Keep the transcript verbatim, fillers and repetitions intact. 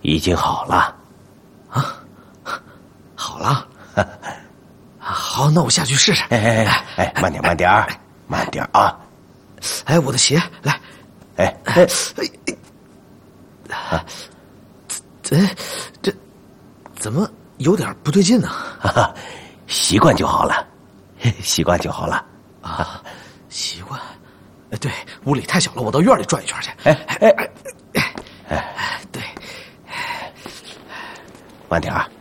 已经好了。 啊，好了。好，那我下去试试。 哎哎哎哎，慢点，慢点儿，慢点儿啊！ 哎，我的鞋，来。 哎哎哎，这这怎么有点不对劲呢？ 哈哈，习惯就好了，习惯就好了啊，习惯。对，屋里太小了，我到院里转一圈去。 哎哎哎哎， 对， 慢点啊！